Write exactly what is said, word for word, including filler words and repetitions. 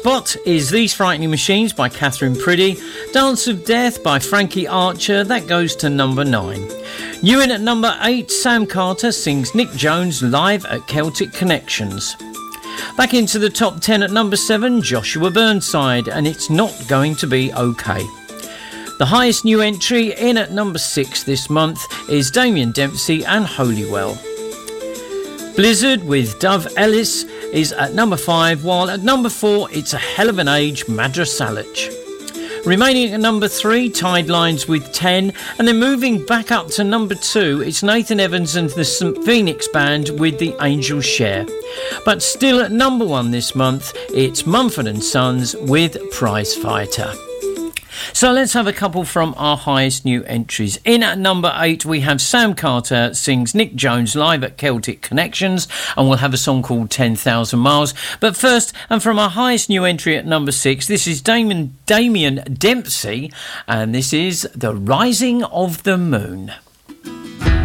spot is These Frightening Machines by Catherine Priddy. Dance of Death by Frankie Archer, that goes to number nine. New in at number eight, Sam Carter sings Nick Jones live at Celtic Connections. Back into the top ten at number seven, Joshua Burnside, and It's Not Going to Be OK. The highest new entry in at number six this month is Damien Dempsey and Holywell. Blizzard with Dove Ellis is at number five, while at number four it's A Hell of an Age, Madra Salic. Remaining at number three, Tide Lines with ten, and then moving back up to number two, it's Nathan Evans and the Saint Phoenix Band with The Angels Share. But still at number one this month, it's Mumford and Sons with Prize Fighter. So let's have a couple from our highest new entries. In at number eight, we have Sam Carter sings Nick Jones live at Celtic Connections, and we'll have a song called ten thousand miles. But first, and from our highest new entry at number six, this is Damien, Damien Dempsey, and this is The Rising of the Moon.